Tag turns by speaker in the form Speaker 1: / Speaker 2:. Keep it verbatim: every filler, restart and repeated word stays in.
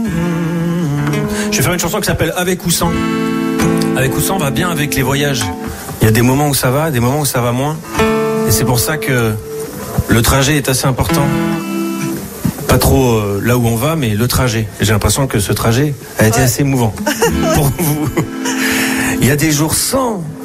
Speaker 1: Je vais faire une chanson qui s'appelle Avec ou sans. Avec ou sans va bien avec les voyages. Il y a des moments où ça va, des moments où ça va moins. Et c'est pour ça que le trajet est assez important. Pas trop euh, là où on va, mais le trajet. J'ai l'impression que ce trajet a été ouais. assez émouvant pour vous. Il y a des jours sans,